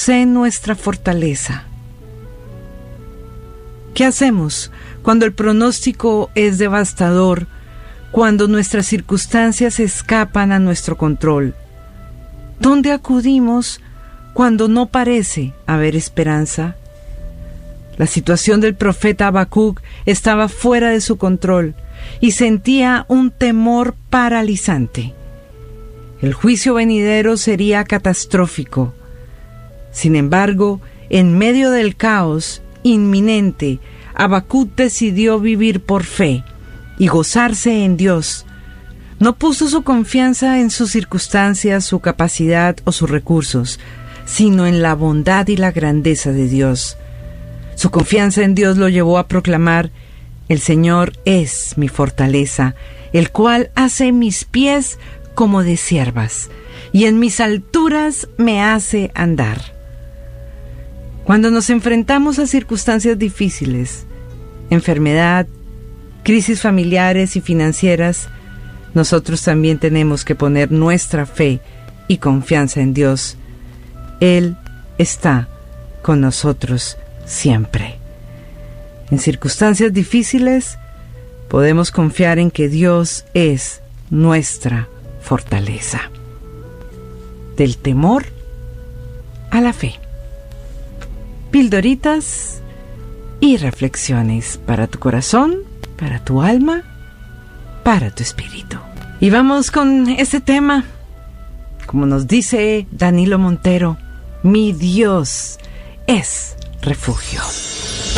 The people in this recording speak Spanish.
sé nuestra fortaleza. ¿Qué hacemos cuando el pronóstico es devastador, cuando nuestras circunstancias escapan a nuestro control? ¿Dónde acudimos cuando no parece haber esperanza? La situación del profeta Habacuc estaba fuera de su control y sentía un temor paralizante. El juicio venidero sería catastrófico. Sin embargo, en medio del caos inminente, Habacuc decidió vivir por fe y gozarse en Dios. No puso su confianza en sus circunstancias, su capacidad o sus recursos, sino en la bondad y la grandeza de Dios. Su confianza en Dios lo llevó a proclamar: el Señor es mi fortaleza, el cual hace mis pies como de ciervas, y en mis alturas me hace andar. Cuando nos enfrentamos a circunstancias difíciles, enfermedad, crisis familiares y financieras, nosotros también tenemos que poner nuestra fe y confianza en Dios. Él está con nosotros siempre. En circunstancias difíciles, podemos confiar en que Dios es nuestra fortaleza. Del temor a la fe. Pildoritas y reflexiones para tu corazón, para tu alma, para tu espíritu. Y vamos con este tema, como nos dice Danilo Montero: mi Dios es refugio.